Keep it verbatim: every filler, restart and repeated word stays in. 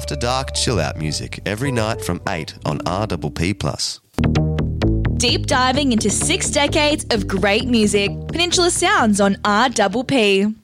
after dark chill out music every night from eight on R P P plus. Deep diving into six decades of great music. Peninsula Sounds on R P P.